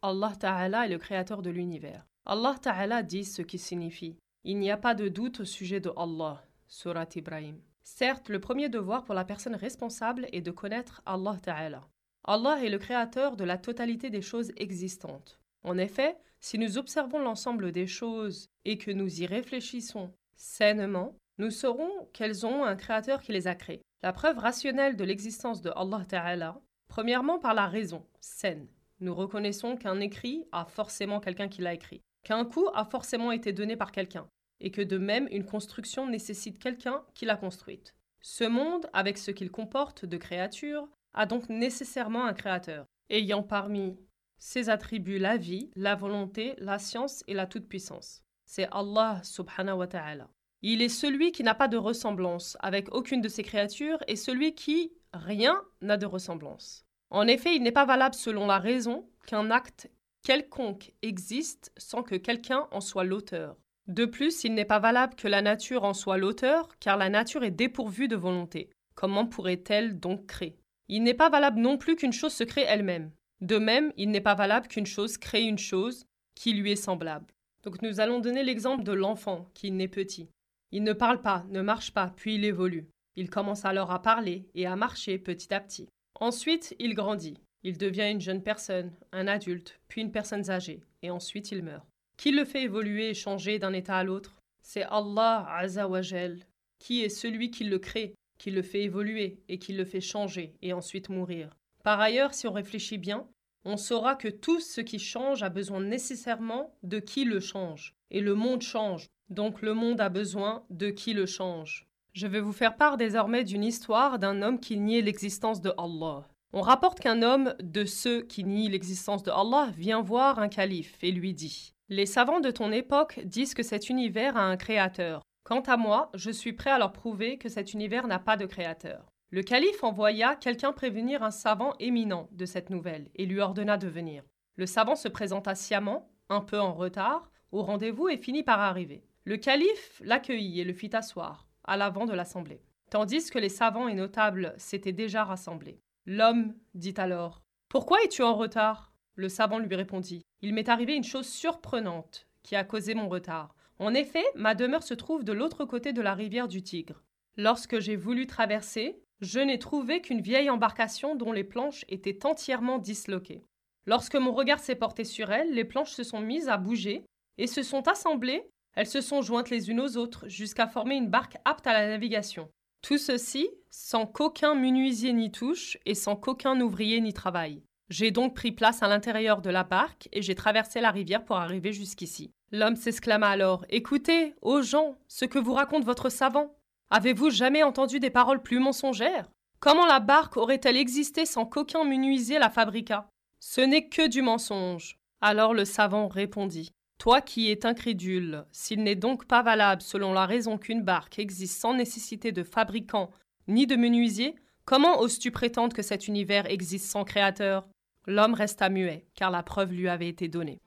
Allah Ta'ala est le créateur de l'univers. Allah Ta'ala dit ce qui signifie « Il n'y a pas de doute au sujet de Allah » Surat Ibrahim. Certes, le premier devoir pour la personne responsable est de connaître Allah Ta'ala. Allah est le créateur de la totalité des choses existantes. En effet, si nous observons l'ensemble des choses et que nous y réfléchissons sainement, nous saurons qu'elles ont un créateur qui les a créées. La preuve rationnelle de l'existence de Allah Ta'ala, premièrement par la raison, saine. Nous reconnaissons qu'un écrit a forcément quelqu'un qui l'a écrit, qu'un coup a forcément été donné par quelqu'un, et que de même une construction nécessite quelqu'un qui l'a construite. Ce monde, avec ce qu'il comporte de créatures, a donc nécessairement un créateur, ayant parmi ses attributs la vie, la volonté, la science et la toute-puissance. C'est Allah subhanahu wa ta'ala. Il est celui qui n'a pas de ressemblance avec aucune de ses créatures et celui qui, rien, n'a de ressemblance. En effet, il n'est pas valable selon la raison qu'un acte quelconque existe sans que quelqu'un en soit l'auteur. De plus, il n'est pas valable que la nature en soit l'auteur, car la nature est dépourvue de volonté. Comment pourrait-elle donc créer? Il n'est pas valable non plus qu'une chose se crée elle-même. De même, il n'est pas valable qu'une chose crée une chose qui lui est semblable. Donc nous allons donner l'exemple de l'enfant qui naît petit. Il ne parle pas, ne marche pas, puis il évolue. Il commence alors à parler et à marcher petit à petit. Ensuite, il grandit. Il devient une jeune personne, un adulte, puis une personne âgée, et ensuite il meurt. Qui le fait évoluer et changer d'un état à l'autre? C'est Allah Azza wa Jal, qui est celui qui le crée, qui le fait évoluer et qui le fait changer et ensuite mourir. Par ailleurs, si on réfléchit bien, on saura que tout ce qui change a besoin nécessairement de qui le change. Et le monde change, donc le monde a besoin de qui le change. Je vais vous faire part désormais d'une histoire d'un homme qui niait l'existence de Allah. On rapporte qu'un homme de ceux qui nient l'existence de Allah vient voir un calife et lui dit « Les savants de ton époque disent que cet univers a un créateur. Quant à moi, je suis prêt à leur prouver que cet univers n'a pas de créateur. » Le calife envoya quelqu'un prévenir un savant éminent de cette nouvelle et lui ordonna de venir. Le savant se présenta sciemment, un peu en retard, au rendez-vous et finit par arriver. Le calife l'accueillit et le fit asseoir, à l'avant de l'assemblée, tandis que les savants et notables s'étaient déjà rassemblés. L'homme dit alors « Pourquoi es-tu en retard ?» Le savant lui répondit « Il m'est arrivé une chose surprenante qui a causé mon retard. En effet, ma demeure se trouve de l'autre côté de la rivière du Tigre. Lorsque j'ai voulu traverser, je n'ai trouvé qu'une vieille embarcation dont les planches étaient entièrement disloquées. Lorsque mon regard s'est porté sur elle, les planches se sont mises à bouger et se sont assemblées. Elles se sont jointes les unes aux autres jusqu'à former une barque apte à la navigation. Tout ceci sans qu'aucun menuisier n'y touche et sans qu'aucun ouvrier n'y travaille. J'ai donc pris place à l'intérieur de la barque et j'ai traversé la rivière pour arriver jusqu'ici. » L'homme s'exclama alors « Écoutez, ô gens, ce que vous raconte votre savant. Avez-vous jamais entendu des paroles plus mensongères? Comment la barque aurait-elle existé sans qu'aucun menuisier la fabriquât? Ce n'est que du mensonge. » Alors le savant répondit « Toi qui es incrédule, s'il n'est donc pas valable selon la raison qu'une barque existe sans nécessité de fabricant ni de menuisier, comment oses-tu prétendre que cet univers existe sans créateur ?» L'homme resta muet, car la preuve lui avait été donnée.